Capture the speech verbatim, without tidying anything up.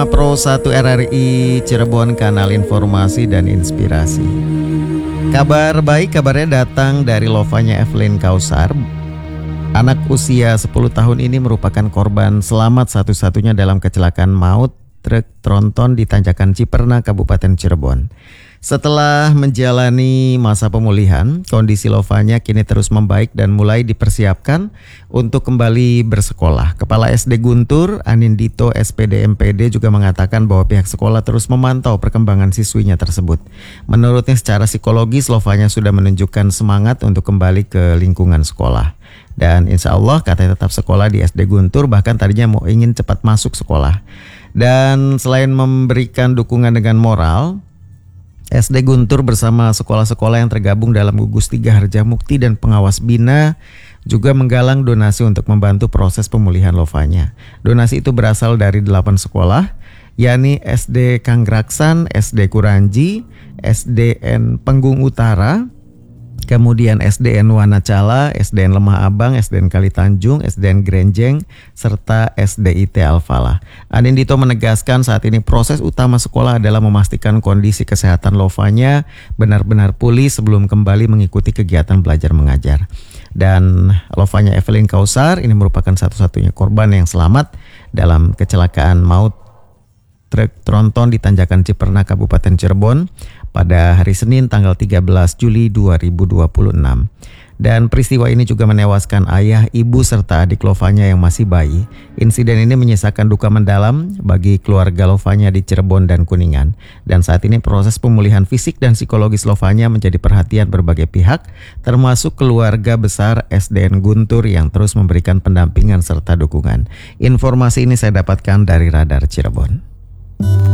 Pro satu R R I Cirebon, kanal informasi dan inspirasi. Kabar baik, kabarnya datang dari Lovanya Evelyn Kausar. Anak usia sepuluh tahun ini merupakan korban selamat satu-satunya dalam kecelakaan maut truk tronton di Tanjakan Ciperna, Kabupaten Cirebon. Setelah menjalani masa pemulihan, kondisi Lovanya kini terus membaik dan mulai dipersiapkan untuk kembali bersekolah. Kepala S D Guntur, Anindito S P D M P D juga mengatakan bahwa pihak sekolah terus memantau perkembangan siswinya tersebut. Menurutnya secara psikologis Lovanya sudah menunjukkan semangat untuk kembali ke lingkungan sekolah. Dan insya Allah katanya tetap sekolah di S D Guntur, bahkan tadinya mau ingin cepat masuk sekolah. Dan selain memberikan dukungan dengan moral, S D Guntur bersama sekolah-sekolah yang tergabung dalam gugus tiga Harjamukti dan pengawas bina juga menggalang donasi untuk membantu proses pemulihan Lovanya. Donasi itu berasal dari delapan sekolah, yakni S D Kanggraksan, S D Kuranji, S D N Penggung Utara, kemudian S D N Wanacala, S D N Lemah Abang, S D N Kalitanjung, S D N Grenjeng, serta S D I T Al-Falah. Anindito menegaskan saat ini proses utama sekolah adalah memastikan kondisi kesehatan Lovanya benar-benar pulih sebelum kembali mengikuti kegiatan belajar mengajar. Dan Lovanya Evelyn Kausar ini merupakan satu-satunya korban yang selamat dalam kecelakaan maut truk tronton di Tanjakan Ciperna, Kabupaten Cirebon pada hari Senin tanggal tiga belas Juli dua ribu dua puluh enam. Dan peristiwa ini juga menewaskan ayah, ibu, serta adik Lovanya yang masih bayi. Insiden ini menyisakan duka mendalam bagi keluarga Lovanya di Cirebon dan Kuningan. Dan saat ini proses pemulihan fisik dan psikologis Lovanya menjadi perhatian berbagai pihak, termasuk keluarga besar S D N Guntur yang terus memberikan pendampingan serta dukungan. Informasi ini saya dapatkan dari Radar Cirebon.